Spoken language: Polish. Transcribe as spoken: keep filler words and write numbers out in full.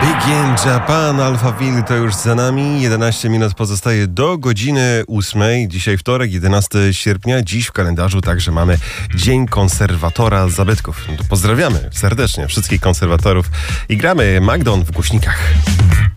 Big in Japan, Alphaville to już za nami. jedenaście minut pozostaje do godziny ósmej. Dzisiaj wtorek, jedenastego sierpnia. Dziś w kalendarzu także mamy Dzień Konserwatora Zabytków. Pozdrawiamy serdecznie wszystkich konserwatorów i gramy Magdon w głośnikach.